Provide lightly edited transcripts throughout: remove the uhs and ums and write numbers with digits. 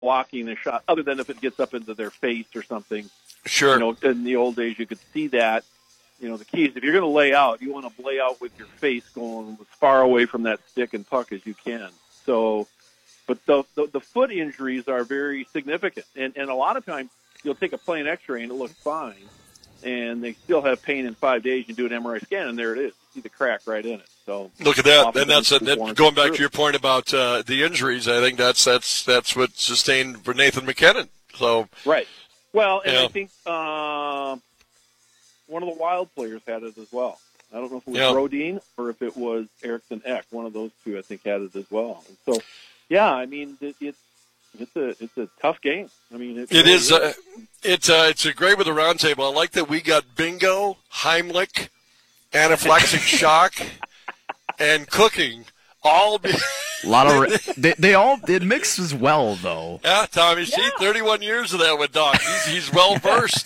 blocking the shot, other than if it gets up into their face or something. Sure. In the old days, you could see that. The key is if you're going to lay out, you want to lay out with your face going as far away from that stick and puck as you can. So, but the foot injuries are very significant. And a lot of times you'll take a plain x-ray and it looks fine, and they still have pain in 5 days. You do an MRI scan, and there it is. You see the crack right in it. So look at that. And that's going back to your point about the injuries. I think that's what sustained for Nathan MacKinnon. So right. Well, and I think one of the Wild players had it as well. I don't know if it was Brodin or if it was Eriksson Ek. One of those two, I think, had it as well. And so, yeah, I mean, it's a tough game. I mean, it is. It's a great with the roundtable. I like that we got bingo, Heimlich, anaphylactic shock, and cooking. All be a lot of it mixes well though. Yeah, Tommy, see, 31 years of that with Doc. He's well versed.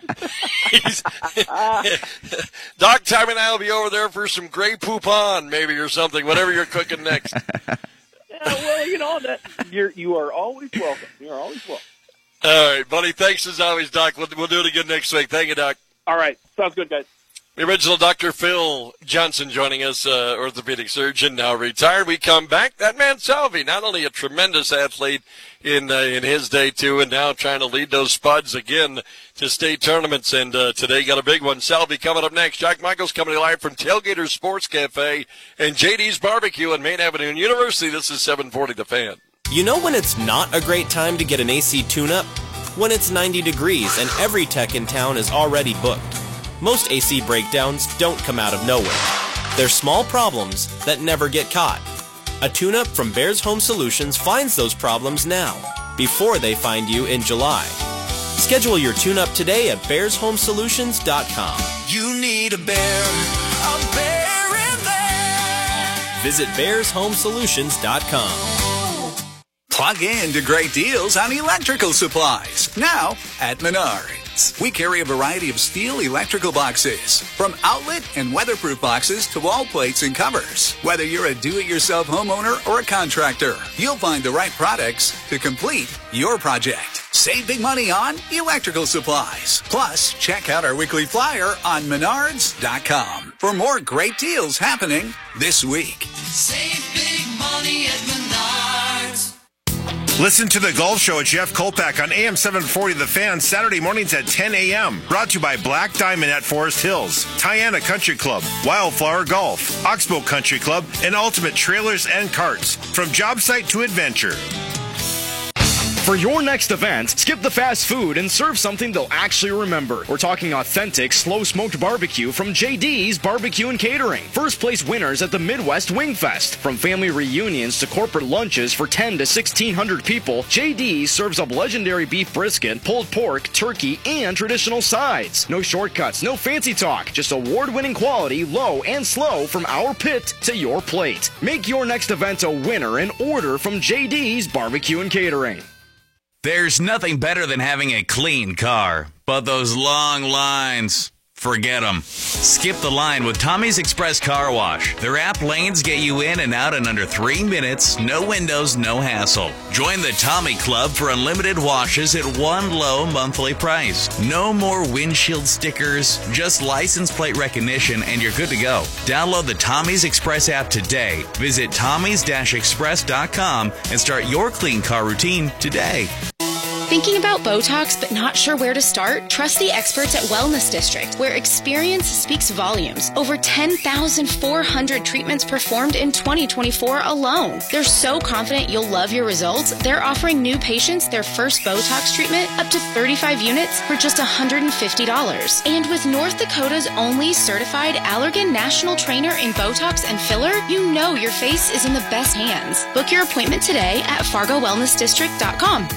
Doc, Tommy and I will be over there for some Grey Poupon, maybe, or something. Whatever you're cooking next. Yeah, well, that you are always welcome. You are always welcome. All right, buddy. Thanks as always, Doc. We'll do it again next week. Thank you, Doc. All right, sounds good, guys. The original Dr. Phil Johnson joining us, orthopedic surgeon, now retired. We come back. That man, Salvi, not only a tremendous athlete in his day, too, and now trying to lead those Spuds again to state tournaments. And today got a big one. Salvi coming up next. Jack Michaels coming live from Tailgaters Sports Cafe and JD's Barbecue on Main Avenue and University. This is 740 The Fan. You know when it's not a great time to get an AC tune-up? When it's 90 degrees and every tech in town is already booked. Most AC breakdowns don't come out of nowhere. They're small problems that never get caught. A tune-up from Bears Home Solutions finds those problems now, before they find you in July. Schedule your tune-up today at bearshomesolutions.com. You need a bear in there. Visit bearshomesolutions.com. Plug in to great deals on electrical supplies, now at Menards. We carry a variety of steel electrical boxes, from outlet and weatherproof boxes to wall plates and covers. Whether you're a do-it-yourself homeowner or a contractor, you'll find the right products to complete your project. Save big money on electrical supplies. Plus, check out our weekly flyer on Menards.com for more great deals happening this week. Save big money at Menards. Listen to The Golf Show with Jeff Kolpak on AM 740 The Fan, Saturday mornings at 10 a.m. Brought to you by Black Diamond at Forest Hills, Tiana Country Club, Wildflower Golf, Oxbow Country Club, and Ultimate Trailers and Carts. From job site to adventure. For your next event, skip the fast food and serve something they'll actually remember. We're talking authentic, slow-smoked barbecue from JD's Barbecue and Catering. First place winners at the Midwest Wing Fest. From family reunions to corporate lunches for 10 to 1,600 people, JD's serves up legendary beef brisket, pulled pork, turkey, and traditional sides. No shortcuts, no fancy talk, just award-winning quality, low and slow from our pit to your plate. Make your next event a winner and order from JD's Barbecue and Catering. There's nothing better than having a clean car, but those long lines, forget them. Skip the line with Tommy's Express Car Wash. Their app lanes get you in and out in under 3 minutes, no windows, no hassle. Join the Tommy Club for unlimited washes at one low monthly price. No more windshield stickers, just license plate recognition and you're good to go. Download the Tommy's Express app today. Visit tommys-express.com and start your clean car routine today. Thinking about Botox but not sure where to start? Trust the experts at Wellness District, where experience speaks volumes. Over 10,400 treatments performed in 2024 alone. They're so confident you'll love your results, they're offering new patients their first Botox treatment up to 35 units for just $150. And with North Dakota's only certified Allergan National Trainer in Botox and filler, you know your face is in the best hands. Book your appointment today at FargoWellnessDistrict.com.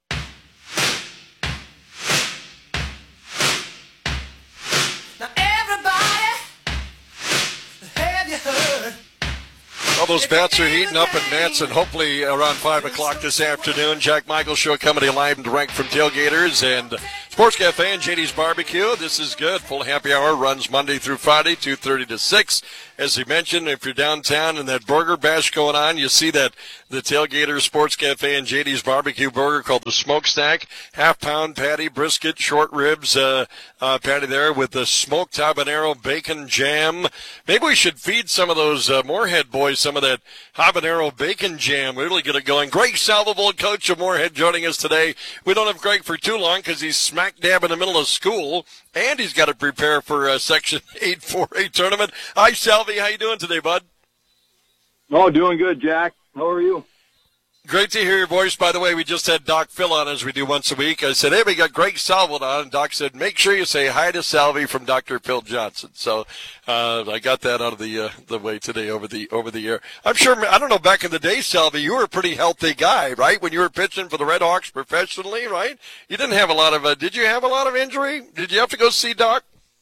All those bats are heating up in nets, and hopefully around 5 o'clock this afternoon, Jack Michaels Show coming live and direct from Tailgaters, and Sports Cafe and JD's Barbecue. This is good. Full happy hour runs Monday through Friday, 2:30 to 6. As he mentioned, if you're downtown and that burger bash going on, you see that the Tailgater Sports Cafe and JD's Barbecue burger called the Smokestack. Half-pound patty, brisket, short ribs patty there with the smoked habanero bacon jam. Maybe we should feed some of those Moorhead boys some of that habanero bacon jam. Really get it going. Greg Salvold, coach of Moorhead, joining us today. We don't have Greg for too long because he's smack dab in the middle of school, and he's got to prepare for a Section 8 4A tournament. Hi, Salvi. How you doing today, bud? Oh, doing good, Jack. How are you? Great to hear your voice. By the way, we just had Doc Phil on, as we do once a week. I said, hey, we got Greg Salvold on, and Doc said, make sure you say hi to Salvi from Dr. Phil Johnson. So I got that out of the way today over the air. I'm sure, I don't know, back in the day, Salvi, you were a pretty healthy guy, right? When you were pitching for the Red Hawks professionally, right? You didn't have a lot of, did you have a lot of injury? Did you have to go see Doc?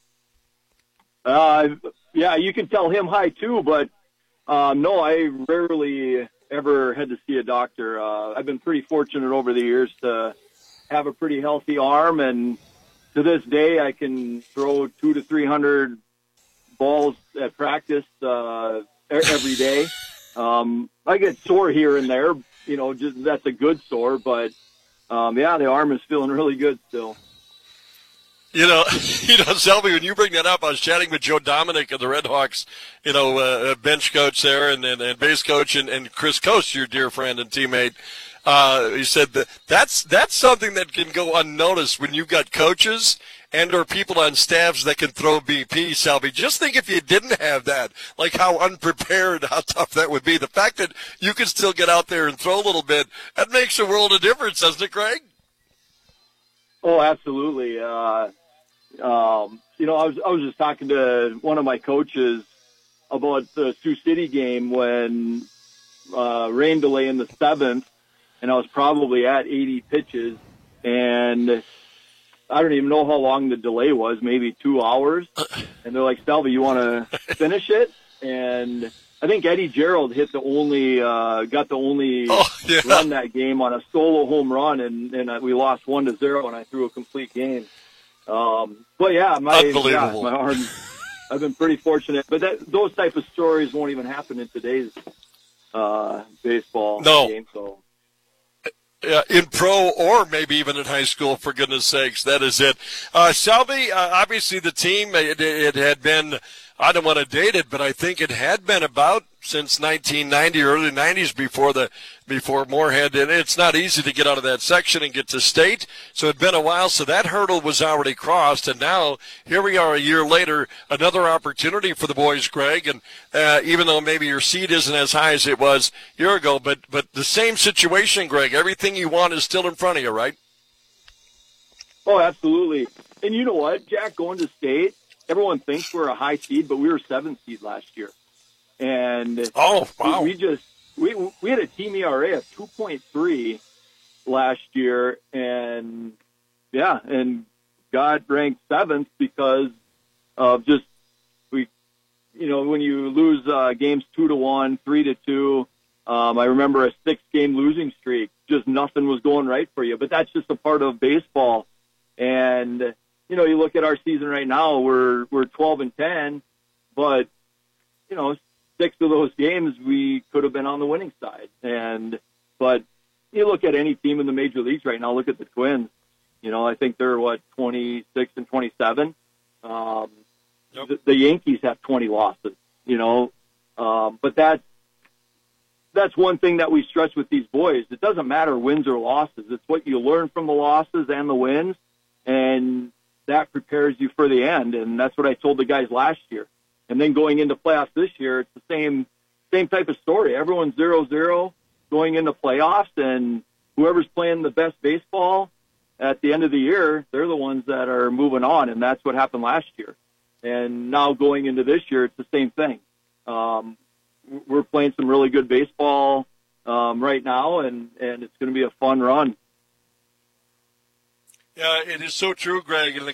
Yeah, you can tell him hi too, but no, I rarely ever had to see a doctor. I've been pretty fortunate over the years to have a pretty healthy arm, and to this day I can throw 200 to 300 balls at practice every day. I get sore here and there, just that's a good sore, but yeah, the arm is feeling really good still. Selby, when you bring that up, I was chatting with Joe Dominic of the Red Hawks, bench coach there and base coach, and Chris Coast, your dear friend and teammate. He said that's something that can go unnoticed when you've got coaches and or people on staffs that can throw BP, Selby. Just think if you didn't have that, like how unprepared, how tough that would be. The fact that you can still get out there and throw a little bit, that makes a world of difference, doesn't it, Greg? Oh, absolutely. I was just talking to one of my coaches about the Sioux City game when rain delay in the 7th, and I was probably at 80 pitches, and I don't even know how long the delay was, maybe 2 hours. And they're like, Salvi, you want to finish it? And I think Eddie Gerald got the only run that game on a solo home run, and we lost 1-0, and I threw a complete game. But yeah, my arm, I've been pretty fortunate. But those type of stories won't even happen in today's baseball game. So. In pro or maybe even in high school, for goodness sakes. That is it. Salvi, obviously the team, it had been, I don't want to date it, but I think it had been about since 1990, early 90s before Moorhead. And it's not easy to get out of that section and get to state. So it'd been a while. So that hurdle was already crossed. And now here we are a year later, another opportunity for the boys, Greg. And even though maybe your seed isn't as high as it was a year ago, but the same situation, Greg, everything you want is still in front of you, right? Oh, absolutely. And you know what, Jack, going to state, everyone thinks we're a high seed, but we were 7th seed last year. And oh, wow. we had a team ERA of 2.3 last year, and got ranked 7th because of just when you lose games 2-1, 3-2. I remember a 6-game losing streak. Just nothing was going right for you, but that's just a part of baseball. And you look at our season right now, we're 12-10, but 6 of those games we could have been on the winning side. But you look at any team in the major leagues right now, look at the Twins. I think they're 26 and 27. The Yankees have 20 losses, but that's one thing that we stress with these boys. It doesn't matter wins or losses. It's what you learn from the losses and the wins, and that prepares you for the end. And that's what I told the guys last year. And then going into playoffs this year, it's the same type of story. Everyone's 0-0 going into playoffs, and whoever's playing the best baseball at the end of the year, they're the ones that are moving on, and that's what happened last year. And now going into this year, it's the same thing. We're playing some really good baseball right now, and it's going to be a fun run. Yeah, it is so true, Greg. In a couple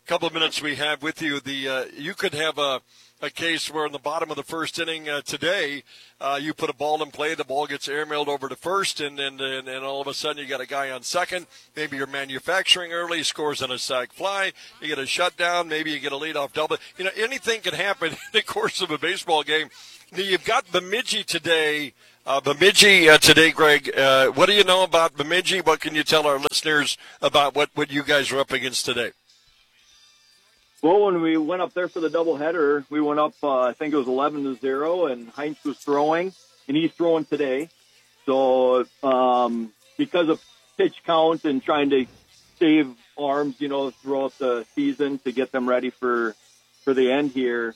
couple of minutes we have with you, you could have a case where in the bottom of the first inning today, you put a ball in play, the ball gets airmailed over to first, and all of a sudden you got a guy on second. Maybe you're manufacturing early, scores on a sac fly, you get a shutdown, maybe you get a leadoff double. Anything can happen in the course of a baseball game. You've got Bemidji today. Today, Greg, what do you know about Bemidji? What can you tell our listeners about what you guys are up against today? Well, when we went up there for the doubleheader, we went up, I think it was 11-0, and Heinz was throwing, and he's throwing today. So because of pitch count and trying to save arms, throughout the season to get them ready for the end here,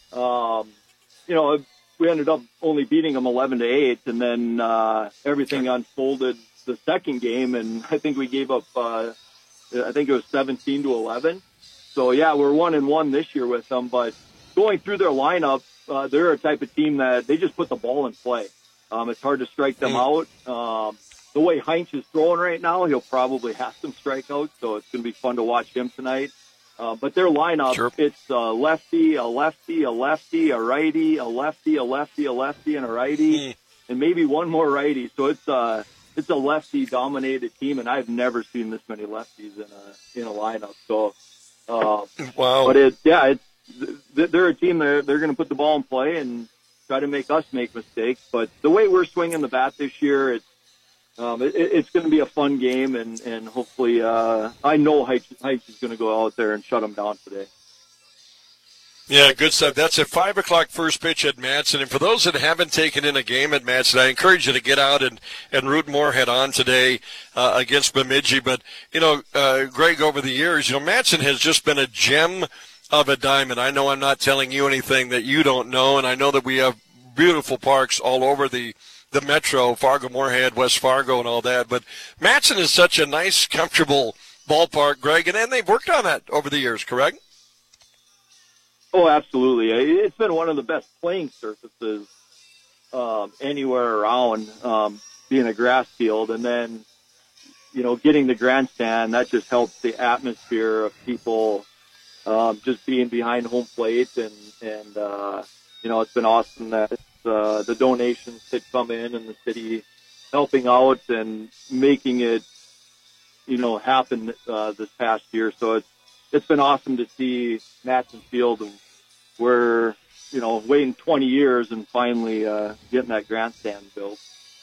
we ended up only beating them 11-8, and then everything unfolded the second game, and I think we gave up, I think it was 17-11. So, yeah, we're 1-1 this year with them, but going through their lineup, they're a type of team that they just put the ball in play. It's hard to strike them out. The way Heinz is throwing right now, he'll probably have some strikeouts, so it's going to be fun to watch him tonight. But their lineup, sure. It's a lefty, a lefty, a lefty, a righty, a lefty, a lefty, a lefty, and a righty, and maybe one more righty. So it's a lefty-dominated team, and I've never seen this many lefties in a lineup. So. Wow! But they're a team. They're going to put the ball in play and try to make us make mistakes. But the way we're swinging the bat this year, it's going to be a fun game, and hopefully, I know Heinz is going to go out there and shut them down today. Yeah, good stuff. That's a 5 o'clock first pitch at Madsen. And for those that haven't taken in a game at Madsen, I encourage you to get out and root Moorhead on today against Bemidji. But, Greg, over the years, Madsen has just been a gem of a diamond. I know I'm not telling you anything that you don't know, and I know that we have beautiful parks all over the metro, Fargo, Moorhead, West Fargo, and all that. But Madsen is such a nice, comfortable ballpark, Greg, and they've worked on that over the years, correct? Oh, absolutely. It's been one of the best playing surfaces anywhere around, being a grass field. And then, getting the grandstand, that just helps the atmosphere of people just being behind home plate. And it's been awesome that the donations did come in and the city helping out and making it, happen this past year. So it's been awesome to see Madsen Field. We're, waiting 20 years and finally getting that grandstand built.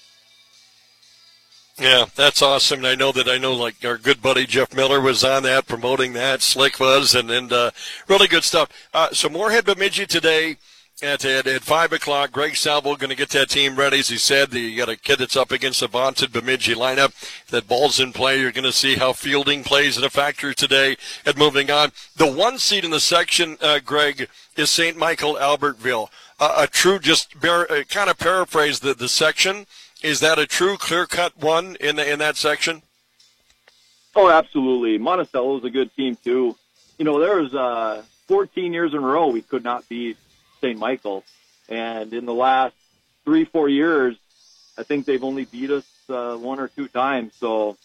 Yeah, that's awesome. And I know like our good buddy Jeff Miller was on that, promoting that. Slick was, and really good stuff. So Moorhead Bemidji today at 5 o'clock. Greg Salvo going to get that team ready. As he said, you got a kid that's up against a vaunted Bemidji lineup. That ball's in play. You're going to see how fielding plays in a factor today. And moving on, the one seed in the section, Greg, is St. Michael Albertville. A true, kind of paraphrase the section. Is that a true clear-cut one in that section? Oh, absolutely. Monticello is a good team too. There was 14 years in a row we could not beat St. Michael, and in the last 3-4 years, I think they've only beat us 1 or 2 times. So,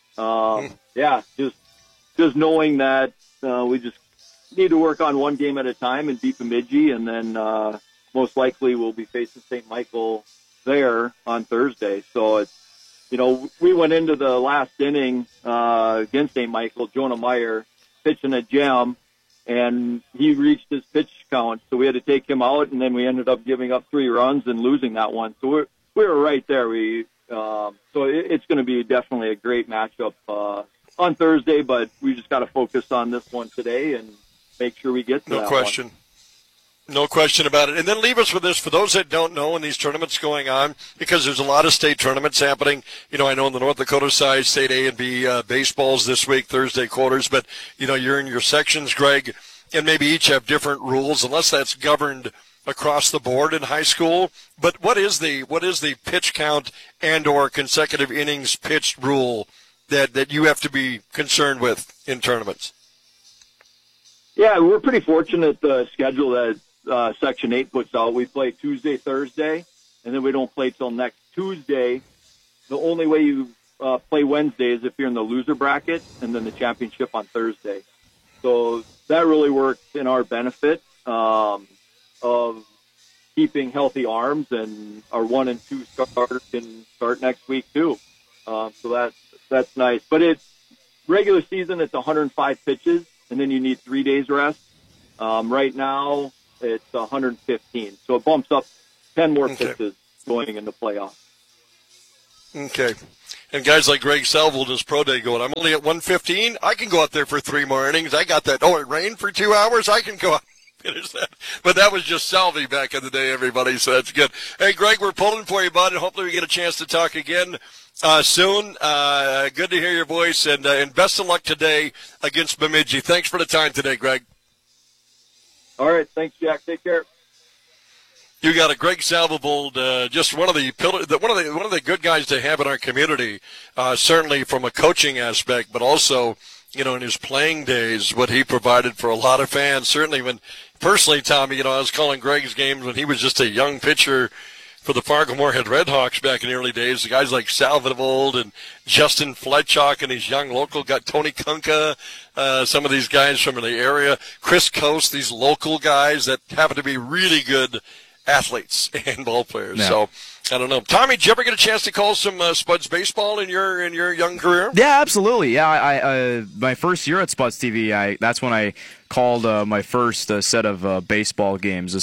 just knowing that we just need to work on one game at a time and beat Bemidji, and then most likely we'll be facing St. Michael there on Thursday. So it's we went into the last inning against St. Michael. Jonah Meyer pitching a gem. And he reached his pitch count, so we had to take him out, and then we ended up giving up 3 runs and losing that one. So we were right there. So it's going to be definitely a great matchup on Thursday, but we just got to focus on this one today and make sure we get to that one. No question about it. And then leave us with this, for those that don't know, in these tournaments going on, because there's a lot of state tournaments happening. I know on the North Dakota side, state A and B baseballs this week, Thursday quarters, but, you're in your sections, Greg, and maybe each have different rules, unless that's governed across the board in high school. But what is the pitch count and or consecutive innings pitched rule that you have to be concerned with in tournaments? Yeah, we're pretty fortunate the schedule that Section 8 puts out. We play Tuesday, Thursday, and then we don't play till next Tuesday. The only way you play Wednesday is if you're in the loser bracket, and then the championship on Thursday. So that really works in our benefit of keeping healthy arms, and our 1 and 2 starters can start next week too. So that's nice. But it's regular season. It's 105 pitches, and then you need 3 days rest. Right now it's 115, so it bumps up 10 more pitches going into playoffs. Okay. And guys like Greg Salvold, his pro day, going, I'm only at 115. I can go out there for 3 more innings. I got that. Oh, it rained for 2 hours. I can go out and finish that. But that was just Salvi back in the day, everybody. So that's good. Hey, Greg, we're pulling for you, bud, and hopefully we get a chance to talk again soon. Good to hear your voice, and best of luck today against Bemidji. Thanks for the time today, Greg. All right. Thanks, Jack. Take care. You got a Greg Salvold, just one of the good guys to have in our community, certainly from a coaching aspect, but also, in his playing days, what he provided for a lot of fans. Certainly when, personally, Tommy, I was calling Greg's games when he was just a young pitcher for the Fargo-Moorhead Redhawks back in the early days. The guys like Salvold and Justin Fletchock and his young local, got Tony Kunka, some of these guys from the area, Chris Coast, these local guys that happen to be really good athletes and ball players. Yeah. So I don't know. Tommy, did you ever get a chance to call some Spuds baseball in your young career? Yeah, absolutely. Yeah, I my first year at Spuds TV, that's when I called my first set of baseball games. A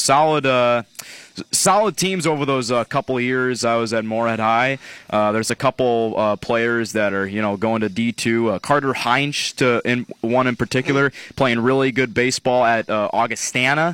solid teams over those couple of years I was at Moorhead High. There's a couple players that are going to D2. Carter Heinz, one in particular, playing really good baseball at Augustana.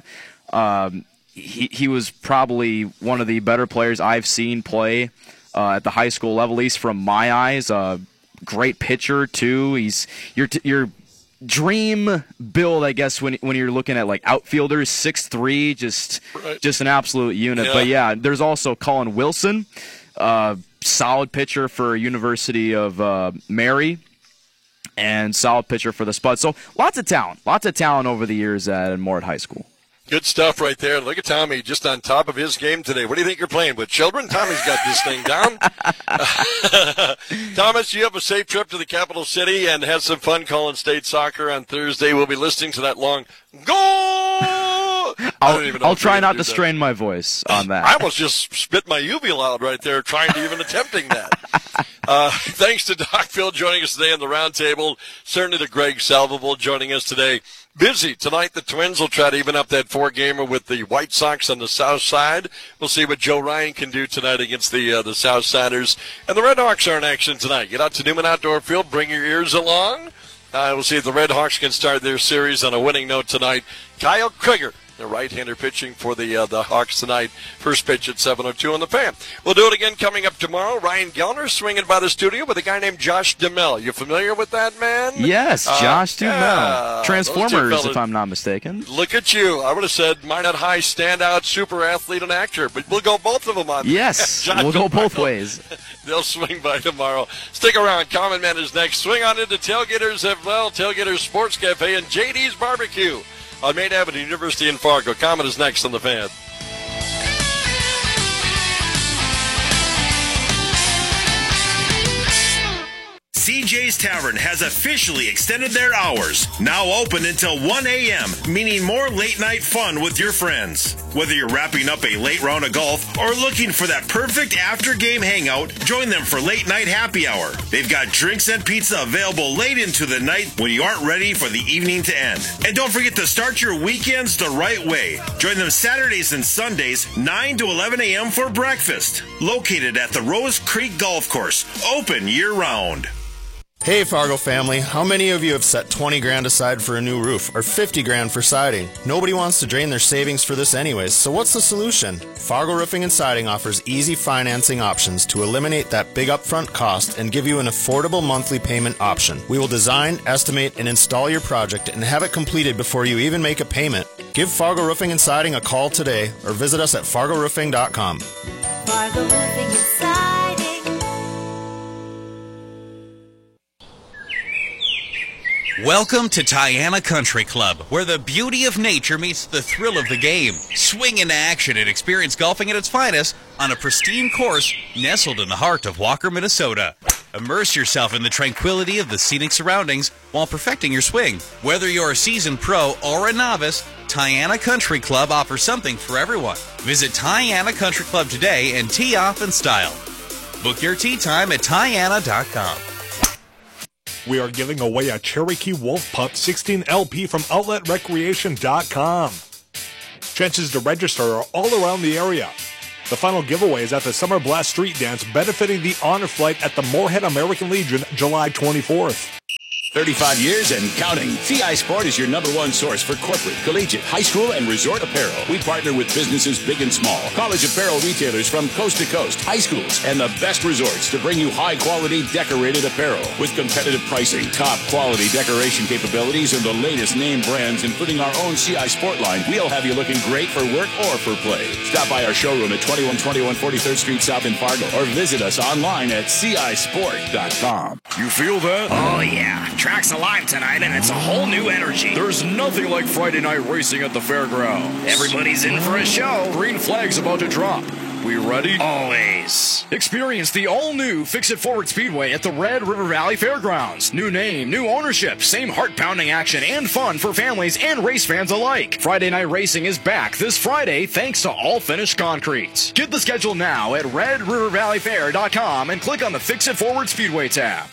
He was probably one of the better players I've seen play at the high school level, at least from my eyes. Great pitcher too. He's your dream build, I guess, when you're looking at like outfielders, 6'3", just an absolute unit. Yeah. But yeah, there's also Colin Wilson, solid pitcher for University of Mary, and solid pitcher for the Spuds. So lots of talent over the years at Moorhead High School. Good stuff right there. Look at Tommy just on top of his game today. What do you think you're playing with, children? Tommy's got this thing down. Thomas, you have a safe trip to the capital city and have some fun calling state soccer on Thursday. We'll be listening to that long goal. I'll try not to strain my voice on that. I almost just spit my uvula out right there trying to even attempting that. Thanks to Doc Phil joining us today on the roundtable. Certainly to Greg Salvold joining us today. Busy tonight. The Twins will try to even up that 4-gamer with the White Sox on the south side. We'll see what Joe Ryan can do tonight against the South Siders. And the Red Hawks are in action tonight. Get out to Newman Outdoor Field. Bring your ears along. We'll see if the Red Hawks can start their series on a winning note tonight. Kyle Krieger, the right-hander, pitching for the Hawks tonight. First pitch at 7:02 on the Fan. We'll do it again coming up tomorrow. Ryan Gellner swinging by the studio with a guy named Josh Duhamel. You familiar with that man? Yes, Josh Duhamel. Yeah, Transformers, if I'm not mistaken. Look at you. I would have said Minot High standout, super athlete, and actor, but we'll go both of them on. Yes, we'll go both ways. They'll swing by tomorrow. Stick around. Common Man is next. Swing on into Tailgaters as well. Tailgaters Sports Cafe and JD's Barbecue on Main Avenue, University in Fargo. Common is next on the Fan. CJ's Tavern has officially extended their hours, now open until 1 a.m., meaning more late-night fun with your friends. Whether you're wrapping up a late round of golf or looking for that perfect after-game hangout, join them for late-night happy hour. They've got drinks and pizza available late into the night when you aren't ready for the evening to end. And don't forget to start your weekends the right way. Join them Saturdays and Sundays, 9 to 11 a.m. for breakfast. Located at the Rose Creek Golf Course, open year-round. Hey Fargo family, how many of you have set 20 grand aside for a new roof or 50 grand for siding? Nobody wants to drain their savings for this anyways, so what's the solution? Fargo Roofing and Siding offers easy financing options to eliminate that big upfront cost and give you an affordable monthly payment option. We will design, estimate, and install your project and have it completed before you even make a payment. Give Fargo Roofing and Siding a call today or visit us at fargoroofing.com. Fargo Roofing and Siding. Welcome to Tiana Country Club, where the beauty of nature meets the thrill of the game. Swing into action and experience golfing at its finest on a pristine course nestled in the heart of Walker, Minnesota. Immerse yourself in the tranquility of the scenic surroundings while perfecting your swing. Whether you're a seasoned pro or a novice, Tiana Country Club offers something for everyone. Visit Tiana Country Club today and tee off in style. Book your tee time at Tiana.com. We are giving away a Cherokee Wolf Pup 16 LP from OutletRecreation.com. Chances to register are all around the area. The final giveaway is at the Summer Blast Street Dance benefiting the Honor Flight at the Moorhead American Legion, July 24th. 35 years and counting. CI Sport is your #1 source for corporate, collegiate, high school, and resort apparel. We partner with businesses big and small, college apparel retailers from coast to coast, high schools, and the best resorts to bring you high-quality decorated apparel. With competitive pricing, top-quality decoration capabilities, and the latest name brands, including our own CI Sport line, we'll have you looking great for work or for play. Stop by our showroom at 2121 43rd Street South in Fargo, or visit us online at cisport.com. You feel that? Oh, yeah. Track's alive tonight, and it's a whole new energy. There's nothing like Friday night racing at the fairgrounds. Everybody's in for a show. Green flag's about to drop. We ready? Always. Experience the all-new Fix-It Forward Speedway at the Red River Valley Fairgrounds. New name, new ownership, same heart-pounding action and fun for families and race fans alike. Friday night racing is back this Friday thanks to All Finish Concrete. Get the schedule now at RedRiverValleyFair.com and click on the Fix-It Forward Speedway tab.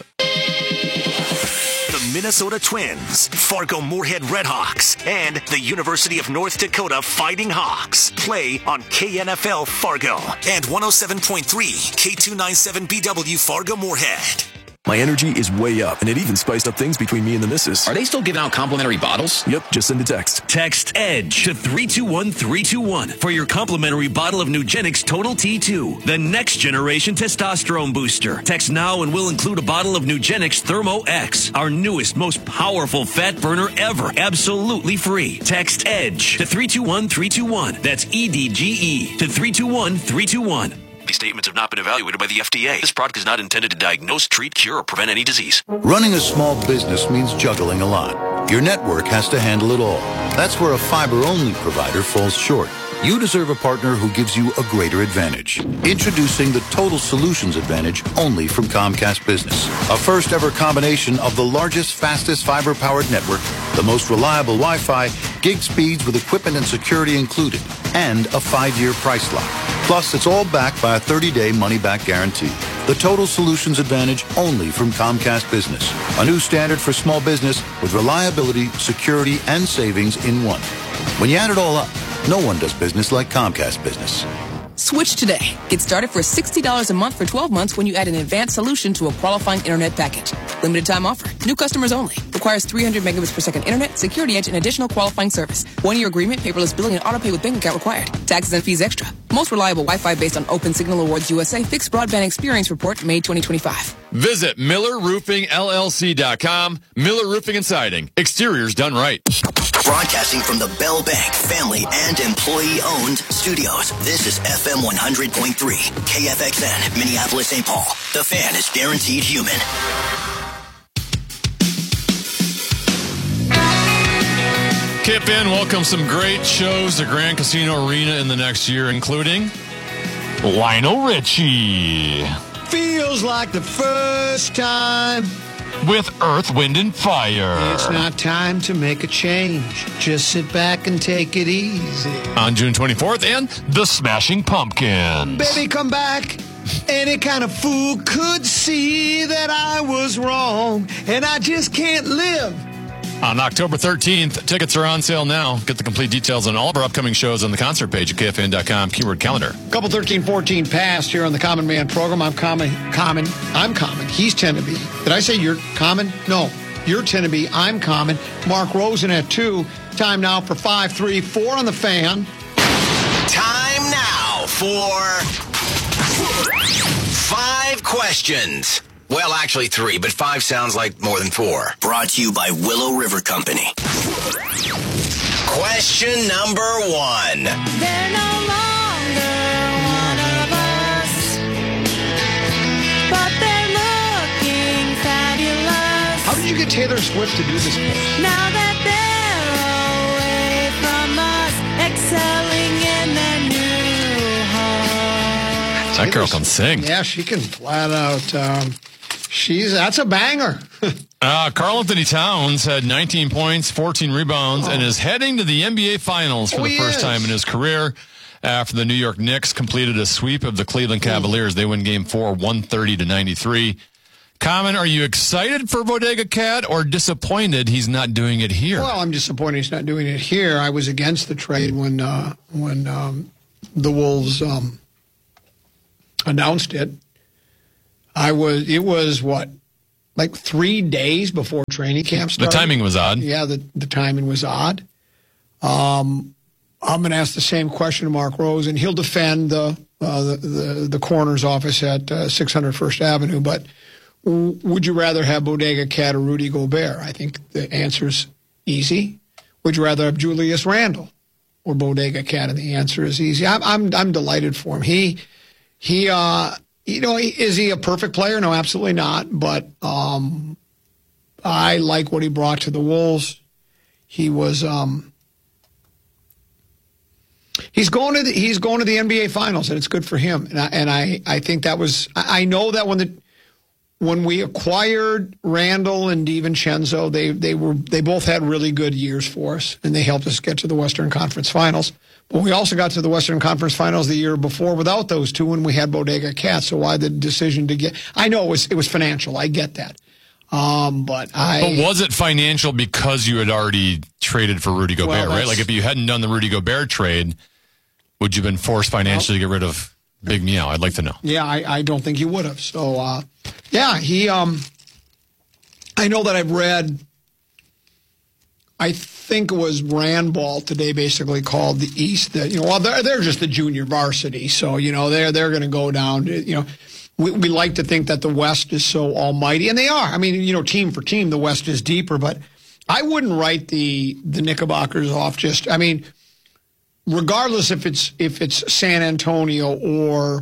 The Minnesota Twins, Fargo Moorhead Redhawks, and the University of North Dakota Fighting Hawks play on KNFL Fargo and 107.3 K297BW Fargo Moorhead. My energy is way up, and it even spiced up things between me and the missus. Are they still giving out complimentary bottles? Yep, just send a text. Text EDGE to 321-321 for your complimentary bottle of Nugenix Total T2, the next generation testosterone booster. Text now and we'll include a bottle of Nugenix Thermo X, our newest, most powerful fat burner ever, absolutely free. Text EDGE to 321-321. That's EDGE to 321-321. These statements have not been evaluated by the FDA. This product is not intended to diagnose, treat, cure, or prevent any disease. Running a small business means juggling a lot. Your network has to handle it all. That's where a fiber-only provider falls short. You deserve a partner who gives you a greater advantage. Introducing the Total Solutions Advantage only from Comcast Business. A first-ever combination of the largest, fastest fiber-powered network, the most reliable Wi-Fi, gig speeds with equipment and security included, and a 5-year price lock. Plus, it's all backed by a 30-day money-back guarantee. The Total Solutions Advantage only from Comcast Business. A new standard for small business with reliability, security, and savings in one. When you add it all up, no one does business like Comcast Business. Switch today. Get started for $60 a month for 12 months when you add an advanced solution to a qualifying internet package. Limited time offer. New customers only. Requires 300 megabits per second internet, security edge, and additional qualifying service. 1-year agreement, paperless billing, and auto pay with bank account required. Taxes and fees extra. Most reliable Wi-Fi based on Open Signal Awards USA Fixed Broadband Experience Report, May 2025. Visit MillerRoofingLLC.com. Miller Roofing and Siding. Exteriors done right. Broadcasting from the Bell Bank family and employee-owned studios. This is FM 100.3, KFXN, Minneapolis, St. Paul. The Fan is guaranteed human. Kip in, welcome some great shows to Grand Casino Arena in the next year, including Lionel Richie. Feels like the first time. With Earth, Wind, and Fire. It's not time to make a change. Just sit back and take it easy. On June 24th, and The Smashing Pumpkins. Baby, come back. Any kind of fool could see that I was wrong, and I just can't live. On October 13th, tickets are on sale now. Get the complete details on all of our upcoming shows on the concert page at KFN.com, keyword calendar. Couple 13-14 passed here on the Common Man program. I'm common. I'm common. He's tend to be. Did I say you're common? No. You're tend to be. I'm common. Mark Rosen at 2. Time now for 5-3-4 on the Fan. Time now for 5 questions. Well, actually 3, but 5 sounds like more than 4. Brought to you by Willow River Company. Question number 1. They're no longer one of us, but they're looking fabulous. How did you get Taylor Swift to do this? Now that they're away from us, excelling in their new home. That girl can sing. Yeah, she can flat out. That's a banger. Karl Anthony Towns had 19 points, 14 rebounds, and is heading to the NBA Finals for the first time in his career after the New York Knicks completed a sweep of the Cleveland Cavaliers. They win Game 4, 130-93. Common, are you excited for Bodega Cat or disappointed he's not doing it here? Well, I'm disappointed he's not doing it here. I was against the trade when the Wolves announced it. It was what, like 3 days before training camp started? The timing was odd. Yeah, the timing was odd. I'm going to ask the same question to Mark Rose, and he'll defend the coroner's office at 600 First Avenue. But would you rather have Bodega Cat or Rudy Gobert? I think the answer's easy. Would you rather have Julius Randle or Bodega Cat? And the answer is easy. I'm delighted for him. Is he a perfect player? No, absolutely not. But I like what he brought to the Wolves. He was he's going to the NBA Finals, and it's good for him. And I think that was, I know that when we acquired Randall and DiVincenzo, they both had really good years for us, and they helped us get to the Western Conference Finals. But we also got to the Western Conference Finals the year before without those two when we had Bodega Cat. So why the decision to get? I know it was financial. I get that. But was it financial because you had already traded for Rudy Gobert, right? Like if you hadn't done the Rudy Gobert trade, would you have been forced financially to get rid of Big Meow? I'd like to know. Yeah, I don't think you would have. So, he. I know that I've read. I think it was Randball today basically called the East that, they're just the junior varsity. So, they're going to go down to, we like to think that the West is so almighty, and they are. I mean, team for team, the West is deeper, but I wouldn't write the Knickerbockers off regardless if it's San Antonio or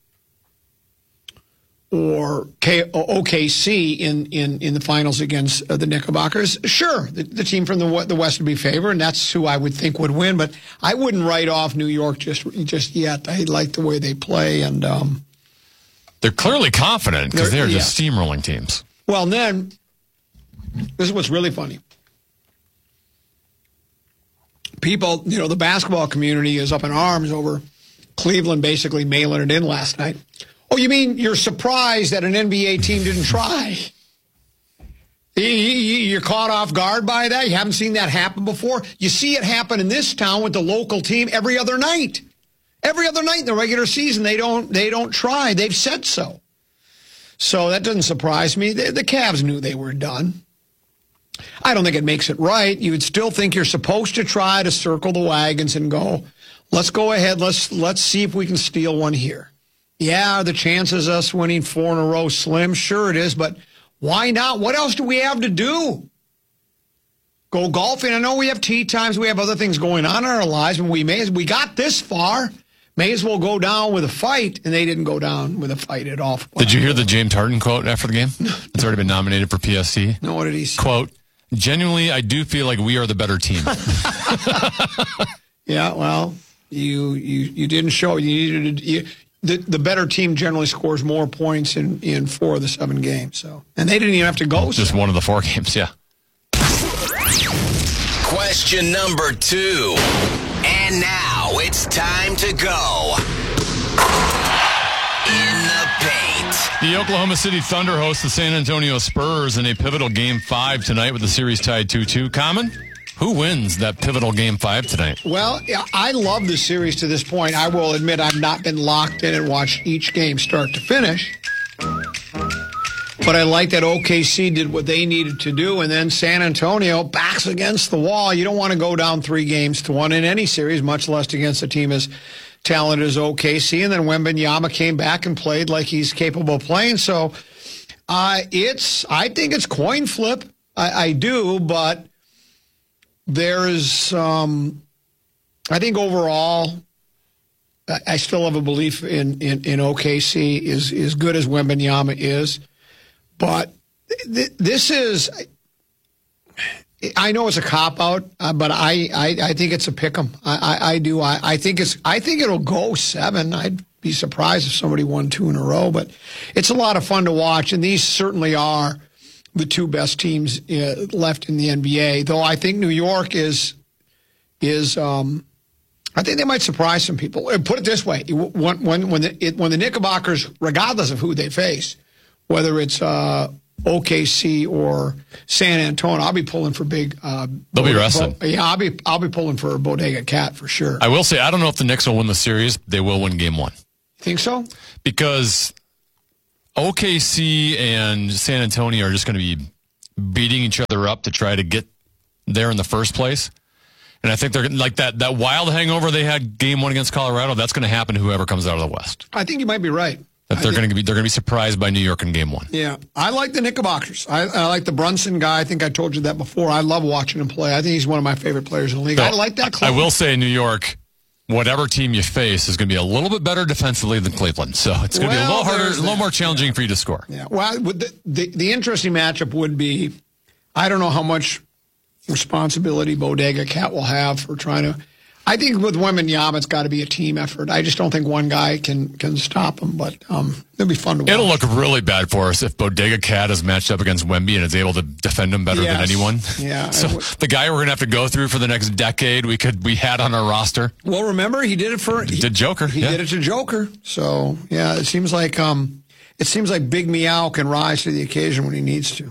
OKC in the finals against the Knickerbockers. Sure, the team from the West would be favored, and that's who I would think would win. But I wouldn't write off New York just yet. I like the way they play, and they're clearly confident because they're just steamrolling teams. Well, and then this is what's really funny. People, the basketball community is up in arms over Cleveland basically mailing it in last night. Oh, you mean you're surprised that an NBA team didn't try? You're caught off guard by that? You haven't seen that happen before? You see it happen in this town with the local team every other night. Every other night in the regular season, they don't try. They've said so. So that doesn't surprise me. The Cavs knew they were done. I don't think it makes it right. You would still think you're supposed to try to circle the wagons and go, let's go ahead. Let's see if we can steal one here. Yeah, the chances of us winning 4 in a row slim. Sure it is, but why not? What else do we have to do? Go golfing. I know we have tee times. We have other things going on in our lives. And we got this far. May as well go down with a fight. And they didn't go down with a fight at all. Did you hear the James Harden quote after the game? It's already been nominated for PSC. No, what did he say? Quote, genuinely, I do feel like we are the better team. Yeah, well, you didn't show. You needed the better team generally scores more points in 4 of the 7 games. So, and they didn't even have to go. Just 1 of the 4 games, yeah. Question number 2. And now it's time to go. In the paint. The Oklahoma City Thunder host the San Antonio Spurs in a pivotal Game 5 tonight with the series tied 2-2. Common? Who wins that pivotal Game 5 tonight? Well, I love the series to this point. I will admit I've not been locked in and watched each game start to finish. But I like that OKC did what they needed to do, and then San Antonio backs against the wall. You don't want to go down 3-1 in any series, much less against a team as talented as OKC. And then Wembanyama came back and played like he's capable of playing. So I think it's coin flip. I do, but there is, I think overall, I still have a belief in OKC as good as Wembanyama is. But this is, I know it's a cop-out, but I think it's a pick 'em. I do. I think it'll go 7. I'd be surprised if somebody won 2 in a row. But it's a lot of fun to watch, and these certainly are the 2 best teams left in the NBA. Though I think New York is I think they might surprise some people. Put it this way: when the Knickerbockers, regardless of who they face, whether it's OKC or San Antonio, I'll be pulling for big. They'll be wrestling. Yeah, I'll be pulling for Bodega Cat for sure. I will say I don't know if the Knicks will win the series. They will win Game 1. Think so? Because OKC and San Antonio are just going to be beating each other up to try to get there in the first place. And I think they're like that wild hangover they had Game 1 against Colorado. That's going to happen to whoever comes out of the West. I think you might be right. That they're going to be surprised by New York in Game 1. Yeah, I like the Knickerbockers. I like the Brunson guy. I think I told you that before. I love watching him play. I think he's one of my favorite players in the league. So, I like that club. I will say, New York, whatever team you face is going to be a little bit better defensively than Cleveland. So it's going to be a little harder, a little more challenging for you to score. Yeah. Well, the interesting matchup would be, I don't know how much responsibility Bodega Cat will have for trying to. I think with Wembanyama, it's got to be a team effort. I just don't think one guy can stop him, but it'll be fun to watch. It'll look really bad for us if Bodega Cat is matched up against Wemby and is able to defend him better than anyone. Yeah. So the guy we're going to have to go through for the next decade we had on our roster. Well, remember, he did it He did Joker. He did it to Joker. So, yeah, it seems like Big Meow can rise to the occasion when he needs to.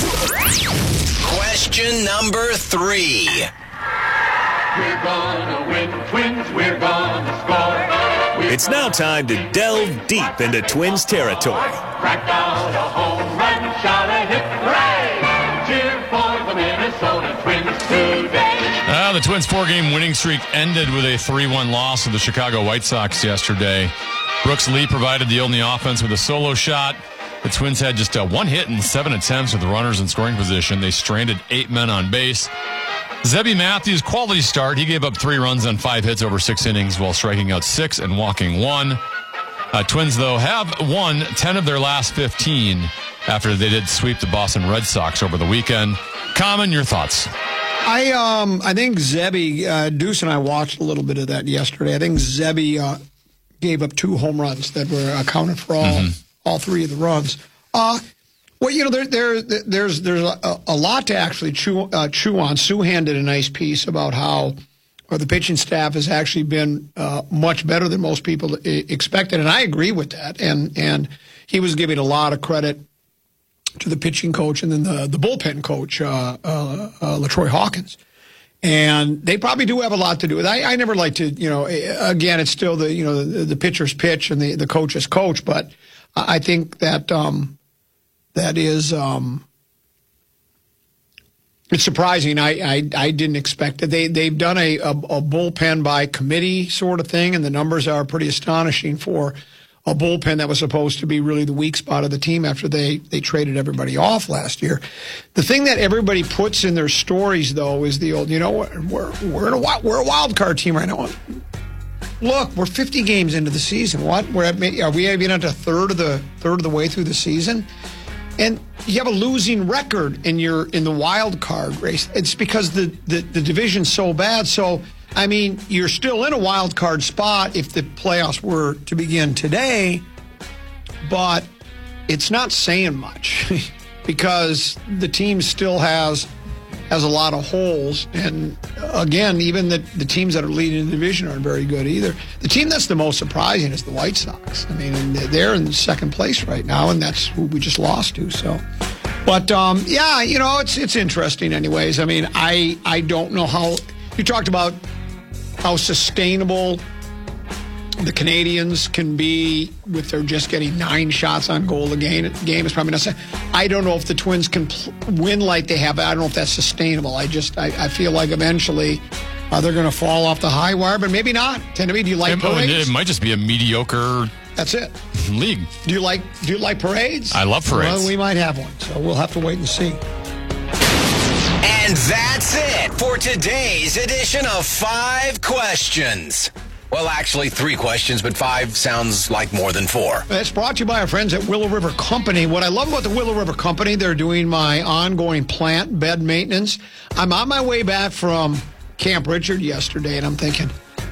Question number 3. We're gonna win, Twins, we're gonna score. It's now time to delve deep into Twins territory. Crack out a home run, shout a hip hooray! Cheer for the Minnesota Twins today. The Twins' 4-game winning streak ended with a 3-1 loss to the Chicago White Sox yesterday. Brooks Lee provided the only offense with a solo shot. The Twins had just 1 hit in 7 attempts with the runners in scoring position. They stranded 8 men on base. Zebby Matthews, quality start. He gave up 3 runs on 5 hits over 6 innings while striking out 6 and walking 1. Twins, though, have won 10 of their last 15 after they did sweep the Boston Red Sox over the weekend. Common, your thoughts? I think Zebby, Deuce and I watched a little bit of that yesterday. I think Zebby gave up 2 home runs that were accounted for all 3 of the runs. Well, you know, there's a lot to actually chew on. Souhan did a nice piece about how the pitching staff has actually been much better than most people expected, and I agree with that. And he was giving a lot of credit to the pitching coach and then the bullpen coach, LaTroy Hawkins. And they probably do have a lot to do with it. I never like to, again, it's still the pitcher's pitch and the coach's coach, but I think that that is it's surprising. I didn't expect it. They've done a bullpen by committee sort of thing, and the numbers are pretty astonishing for a bullpen that was supposed to be really the weak spot of the team after they traded everybody off last year. The thing that everybody puts in their stories, though, is the old, we're a wild card team right now. Look, we're 50 games into the season. What? Are we even at a third of the way through the season? And you have a losing record and you're in the wild card race. It's because the division's so bad. So, I mean, you're still in a wild card spot if the playoffs were to begin today, but it's not saying much because the team still has a lot of holes. And again, even the teams that are leading the division aren't very good either. The team that's the most surprising is the White Sox. I mean, they're in second place right now, and that's who we just lost to. So, but yeah, it's interesting anyways. I mean, I don't know how you talked about how sustainable the Canadians can be with their just getting 9 shots on goal a game. Is probably not. I don't know if the Twins can win like they have. I don't know if that's sustainable. I feel like eventually they're going to fall off the high wire, but maybe not. Tennessee, do you like parades? It might just be a mediocre. That's it. League. Do you like parades? I love parades. Well, we might have one, so we'll have to wait and see. And that's it for today's edition of 5 Questions. Well, actually, 3 questions, but 5 sounds like more than 4. It's brought to you by our friends at Willow River Company. What I love about the Willow River Company, they're doing my ongoing plant bed maintenance. I'm on my way back from Camp Richard yesterday, and I'm thinking,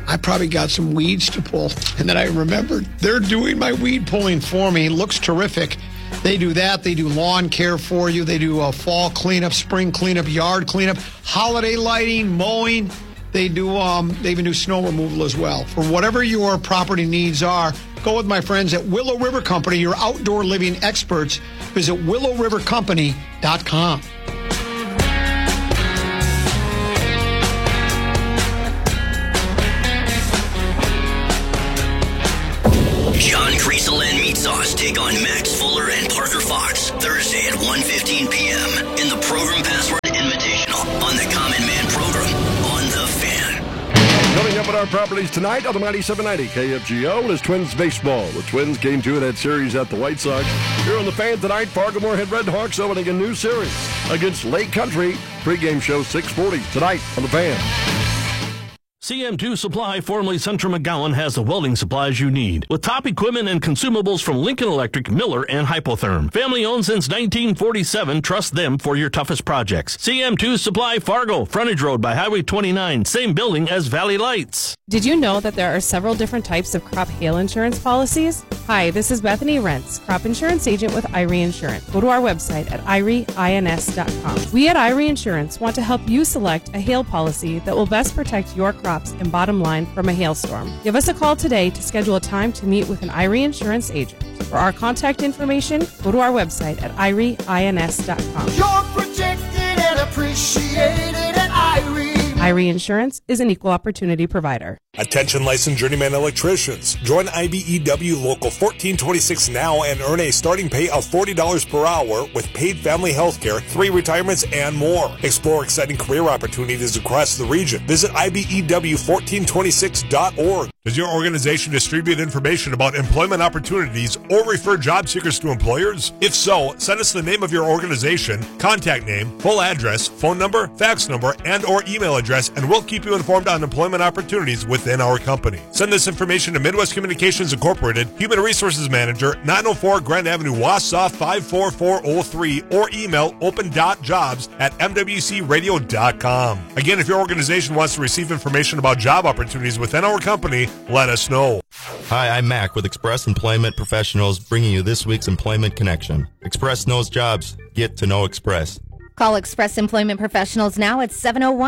I probably got some weeds to pull. And then I remembered they're doing my weed pulling for me. It looks terrific. They do that. They do lawn care for you. They do fall cleanup, spring cleanup, yard cleanup, holiday lighting, mowing. They even do snow removal as well. For whatever your property needs are, go with my friends at Willow River Company, your outdoor living experts. Visit willowrivercompany.com. John Creasel and Meat Sauce take on Max Fuller and Parker Fox Thursday at 1:15 p.m. in the Program Password Invitational on the Common Man program on The Fan. Coming up at our properties tonight on the 97.90 KFGO is Twins baseball. The Twins Game 2 of that series at the White Sox. Here on The Fan tonight, Fargo Moorhead Red Hawks opening a new series against Lake Country. Pre-game show 6:40 tonight on The Fan. CM2 Supply, formerly Central McGowan, has the welding supplies you need, with top equipment and consumables from Lincoln Electric, Miller, and Hypotherm. Family owned since 1947, trust them for your toughest projects. CM2 Supply, Fargo, frontage road by Highway 29, same building as Valley Lights. Did you know that there are several different types of crop hail insurance policies? Hi, this is Bethany Rentz, crop insurance agent with Irie Insurance. Go to our website at irieins.com. We at Irie Insurance want to help you select a hail policy that will best protect your crops and bottom line from a hailstorm. Give us a call today to schedule a time to meet with an Irie Insurance agent. For our contact information, go to our website at irieins.com. You're protected and appreciated at Irie. Irie Insurance is an equal opportunity provider. Attention licensed journeyman electricians. Join IBEW Local 1426 now and earn a starting pay of $40 per hour with paid family health care, 3 retirements, and more. Explore exciting career opportunities across the region. Visit IBEW1426.org. Does your organization distribute information about employment opportunities or refer job seekers to employers? If so, send us the name of your organization, contact name, full address, phone number, fax number, and or email address, and we'll keep you informed on employment opportunities within our company. Send this information to Midwest Communications Incorporated, Human Resources Manager, 904 Grand Avenue, Wausau 54403, or email open.jobs@mwcradio.com. Again, if your organization wants to receive information about job opportunities within our company, let us know. Hi, I'm Mac with Express Employment Professionals, bringing you this week's Employment Connection. Express knows jobs. Get to know Express. Call Express Employment Professionals now at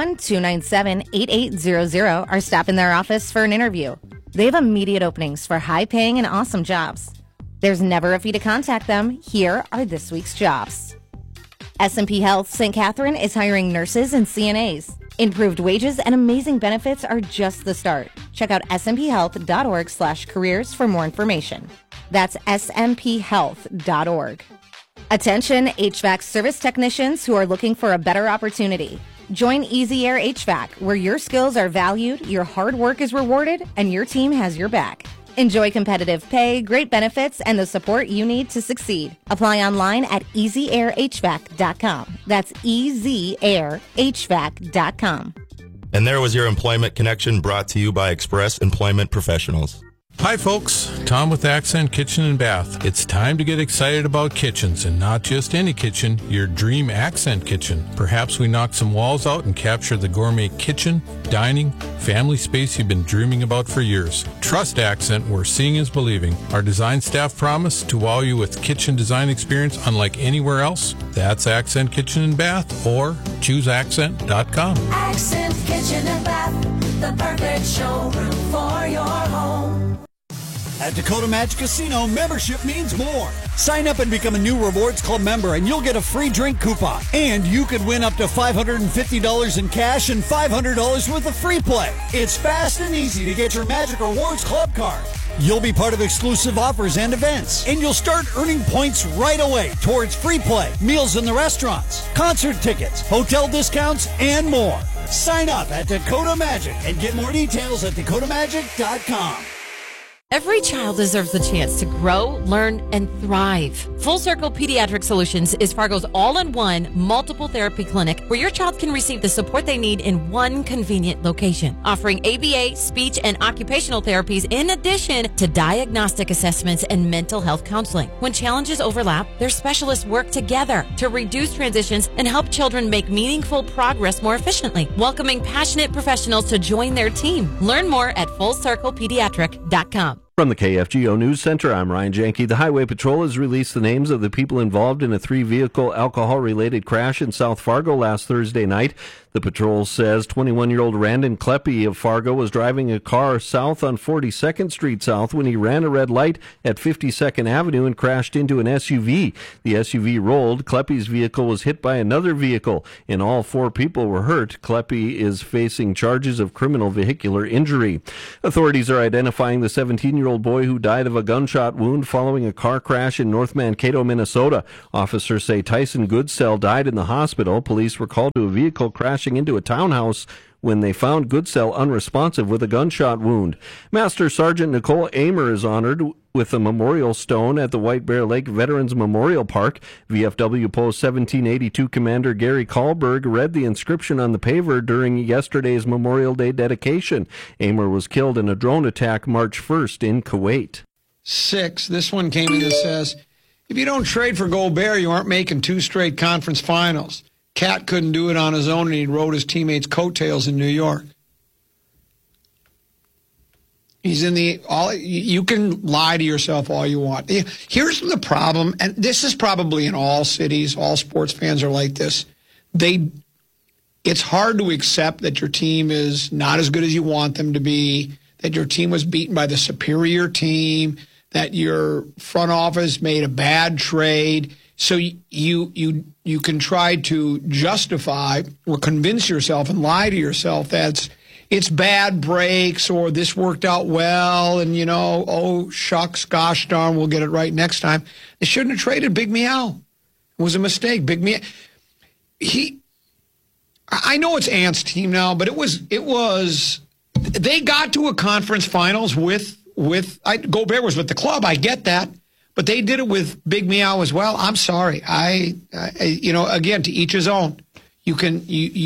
701-297-8800 or stop in their office for an interview. They have immediate openings for high-paying and awesome jobs. There's never a fee to contact them. Here are this week's jobs. S&P Health St. Catherine is hiring nurses and CNAs. Improved wages and amazing benefits are just the start. Check out smphealth.org/careers for more information. That's smphealth.org. Attention HVAC service technicians who are looking for a better opportunity. Join Easy Air HVAC, where your skills are valued, your hard work is rewarded, and your team has your back. Enjoy competitive pay, great benefits, and the support you need to succeed. Apply online at easyairhvac.com. That's easyairhvac.com. And there was your Employment Connection, brought to you by Express Employment Professionals. Hi folks, Tom with Accent Kitchen and Bath. It's time to get excited about kitchens, and not just any kitchen, your dream Accent kitchen. Perhaps we knock some walls out and capture the gourmet kitchen, dining, family space you've been dreaming about for years. Trust Accent, where seeing is believing. Our design staff promise to wow you with kitchen design experience unlike anywhere else. That's Accent Kitchen and Bath, or chooseaccent.com. Accent Kitchen and Bath, the perfect showroom for your home. At Dakota Magic Casino, membership means more. Sign up and become a new Rewards Club member, and you'll get a free drink coupon. And you could win up to $550 in cash and $500 worth of free play. It's fast and easy to get your Magic Rewards Club card. You'll be part of exclusive offers and events, and you'll start earning points right away towards free play, meals in the restaurants, concert tickets, hotel discounts, and more. Sign up at Dakota Magic and get more details at dakotamagic.com. Every child deserves the chance to grow, learn, and thrive. Full Circle Pediatric Solutions is Fargo's all-in-one multiple therapy clinic where your child can receive the support they need in one convenient location, offering ABA, speech, and occupational therapies in addition to diagnostic assessments and mental health counseling. When challenges overlap, their specialists work together to reduce transitions and help children make meaningful progress more efficiently, welcoming passionate professionals to join their team. Learn more at FullCirclePediatric.com. From the KFGO News Center, I'm Ryan Janke. The Highway Patrol has released the names of the people involved in a 3-vehicle alcohol-related crash in South Fargo last Thursday night. The patrol says 21-year-old Randon Kleppe of Fargo was driving a car south on 42nd Street South when he ran a red light at 52nd Avenue and crashed into an SUV. The SUV rolled. Kleppe's vehicle was hit by another vehicle, and all 4 people were hurt. Kleppe is facing charges of criminal vehicular injury. Authorities are identifying the 17-year-old boy who died of a gunshot wound following a car crash in North Mankato, Minnesota. Officers say Tyson Goodsell died in the hospital. Police were called to a vehicle crashing into a townhouse when they found Goodsell unresponsive with a gunshot wound. Master Sergeant Nicole Amer is honored with a memorial stone at the White Bear Lake Veterans Memorial Park. VFW Post 1782 Commander Gary Kahlberg read the inscription on the paver during yesterday's Memorial Day dedication. Amer was killed in a drone attack March 1st in Kuwait. 6. This one came in that says, if you don't trade for Gobert, you aren't making 2 straight conference finals. Cat couldn't do it on his own, and he rode his teammates' coattails in New York. He's in the all. You can lie to yourself all you want. Here's the problem, and this is probably in all cities. All sports fans are like this. It's hard to accept that your team is not as good as you want them to be, that your team was beaten by the superior team, that your front office made a bad trade. So you can try to justify or convince yourself and lie to yourself that it's bad breaks or this worked out well and, oh, shucks, gosh darn, we'll get it right next time. They shouldn't have traded Big Meow. It was a mistake. Big Meow. I know it's Ant's team now, but it was they got to a conference finals with Gobert was with the club. I get that. But they did it with Big Meow as well. I'm sorry. I again, to each his own. You can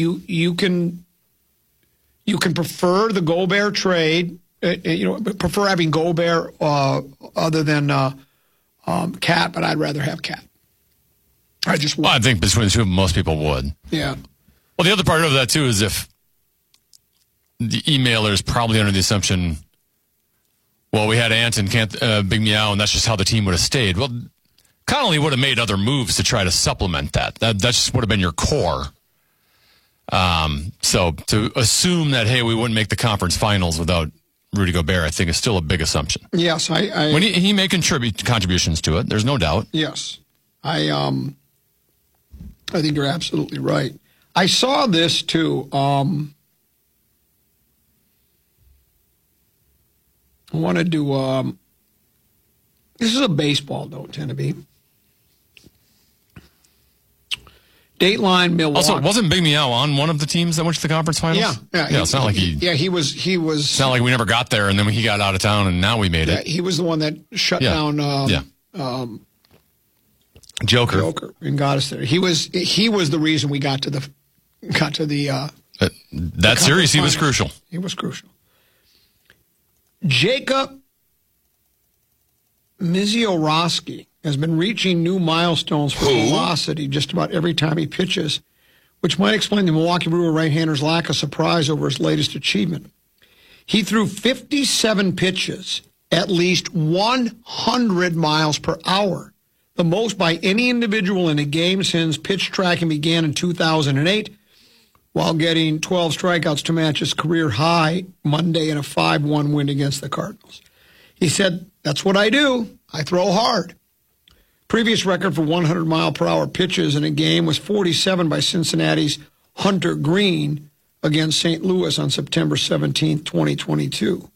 prefer the Gobert trade. Prefer having Gobert other than Cat, but I'd rather have Cat. I think between the two of them, most people would. Yeah. Well, the other part of that too is if the emailer is probably under the assumption, well, we had Ant and Big Meow, and that's just how the team would have stayed. Well, Connolly would have made other moves to try to supplement that. That just would have been your core. So to assume that, hey, we wouldn't make the conference finals without Rudy Gobert, I think is still a big assumption. Yes, when he may contribute contributions to it. There's no doubt. Yes, I think you're absolutely right. I saw this too. I want to do, this is a baseball note, Tenneby. Dateline, Milwaukee. Also, wasn't Big Meow on one of the teams that went to the conference finals? Yeah. It's not like he... Yeah, he was... It's not like we never got there, and then he got out of town, and now we made it. He was the one that shut down... Joker. And got us there. He was the reason we got to the that series, he was crucial. He was crucial. Jacob Misiorowski has been reaching new milestones for velocity just about every time he pitches, which might explain the Milwaukee Brewer right-hander's lack of surprise over his latest achievement. He threw 57 pitches at least 100 miles per hour, the most by any individual in a game since pitch tracking began in 2008, while getting 12 strikeouts to match his career high Monday in a 5-1 win against the Cardinals. He said, that's what I do. I throw hard. Previous record for 100-mile-per-hour pitches in a game was 47 by Cincinnati's Hunter Green against St. Louis on September 17, 2022.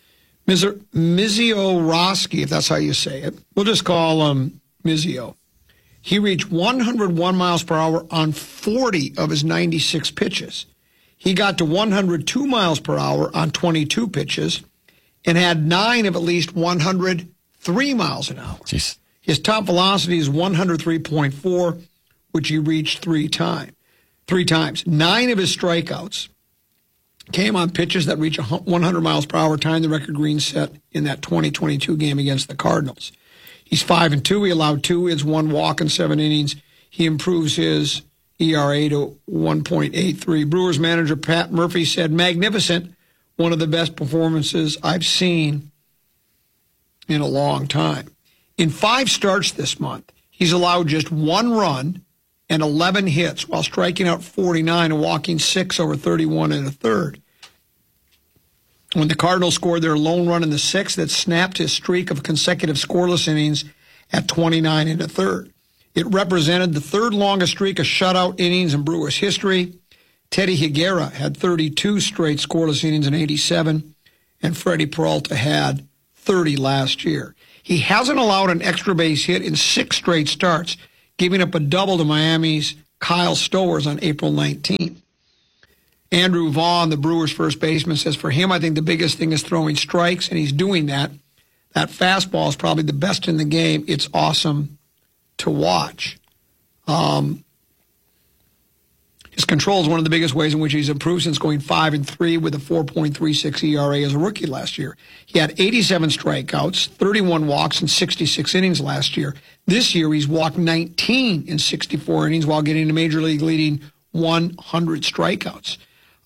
Misiorowski, if that's how you say it, we'll just call him Mizio. He reached 101 miles per hour on 40 of his 96 pitches. He got to 102 miles per hour on 22 pitches and had 9 of at least 103 miles an hour. Jeez. His top velocity is 103.4, which he reached three times. 9 of his strikeouts came on pitches that reach 100 miles per hour, tying the record Green set in that 2022 game against the Cardinals. He's 5-2. He allowed 2 hits, 1 walk in 7 innings. He improves his ERA to 1.83. Brewers manager Pat Murphy said, magnificent, one of the best performances I've seen in a long time. In 5 starts this month, he's allowed just 1 run and 11 hits while striking out 49 and walking 6 over 31 and a third. When the Cardinals scored their lone run in the 6th, that snapped his streak of consecutive scoreless innings at 29 and a third. It represented the 3rd longest streak of shutout innings in Brewers history. Teddy Higuera had 32 straight scoreless innings in 87, and Freddie Peralta had 30 last year. He hasn't allowed an extra base hit in 6 straight starts, giving up a double to Miami's Kyle Stowers on April 19th. Andrew Vaughn, the Brewers' first baseman, says for him, I think the biggest thing is throwing strikes, and he's doing that. That fastball is probably the best in the game. It's awesome to watch. His control is one of the biggest ways in which he's improved since going 5-3 with a 4.36 ERA as a rookie last year. He had 87 strikeouts, 31 walks in 66 innings last year. This year, he's walked 19 in 64 innings while getting a major league leading 100 strikeouts.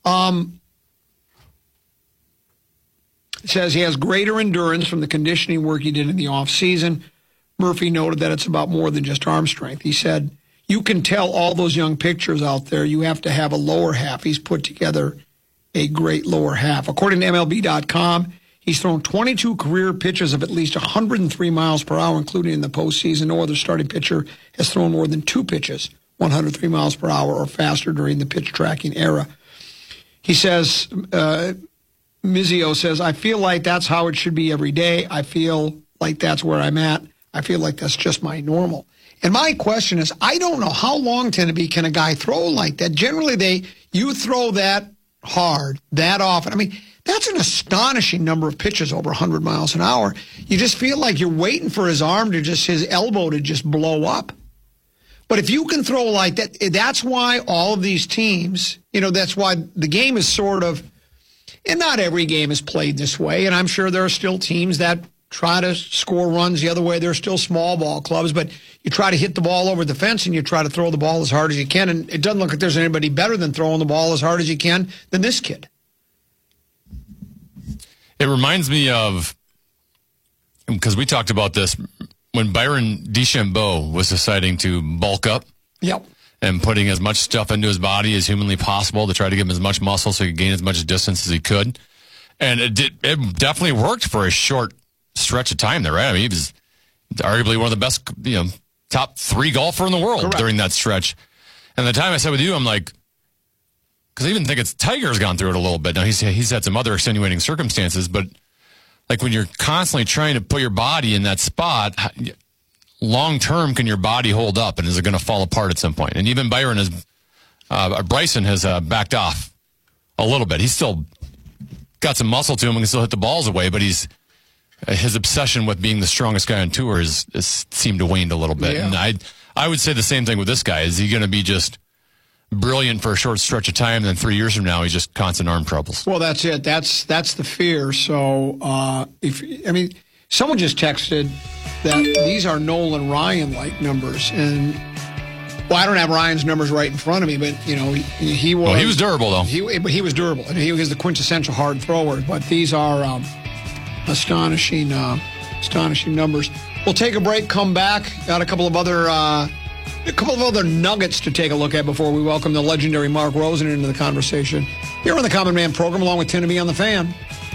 It says he has greater endurance from the conditioning work he did in the offseason. Murphy noted that it's about more than just arm strength. He said, you can tell all those young pitchers out there you have to have a lower half. He's put together a great lower half. According to MLB.com, he's thrown 22 career pitches of at least 103 miles per hour, including in the postseason. No other starting pitcher has thrown more than 2 pitches, 103 miles per hour or faster during the pitch tracking era. He says, Mizio says, I feel like that's how it should be every day. I feel like that's where I'm at. I feel like that's just my normal. And my question is, I don't know how long, Tennessee, can a guy throw like that? Generally, you throw that hard, that often. I mean, that's an astonishing number of pitches over 100 miles an hour. You just feel like you're waiting for his elbow to just blow up. But if you can throw like that, that's why all of these teams, that's why the game is sort of, and not every game is played this way. And I'm sure there are still teams that try to score runs the other way. They're still small ball clubs, but you try to hit the ball over the fence and you try to throw the ball as hard as you can. And it doesn't look like there's anybody better than throwing the ball as hard as you can than this kid. It reminds me of, because we talked about this, when Byron DeChambeau was deciding to bulk up. Yep. And putting as much stuff into his body as humanly possible to try to give him as much muscle so he could gain as much distance as he could. And it definitely worked for a short stretch of time there, right? I mean, he was arguably one of the best, top 3 golfer in the world. Correct. During that stretch. And the time I said with you, I'm like, because I even think Tiger's gone through it a little bit. Now, he's had some other extenuating circumstances, but like when you're constantly trying to put your body in that spot, long term, can your body hold up, and is it going to fall apart at some point? And even Bryson has backed off a little bit. He's still got some muscle to him and can still hit the balls away, but his obsession with being the strongest guy on tour has seemed to wane a little bit. Yeah. And I would say the same thing with this guy. Is he going to be just brilliant for a short stretch of time, and then 3 years from now he's just constant arm troubles? Well, that's it. That's the fear. So someone just texted that these are Nolan Ryan-like numbers, and I don't have Ryan's numbers right in front of me, but he was. Well, he was durable though. He was durable, and he was the quintessential hard thrower. But these are astonishing numbers. We'll take a break. Come back. Got a couple of other nuggets to take a look at before we welcome the legendary Mark Rosen into the conversation here on the Common Man program, along with Tennessee on the Fan.